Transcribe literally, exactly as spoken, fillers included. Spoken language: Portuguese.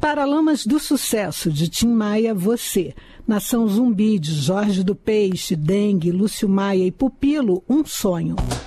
Paralamas do Sucesso, de Tim Maia, Você. Nação Zumbi, de Jorge do Peixe, Dengue, Lúcio Maia e Pupilo, Um Sonho.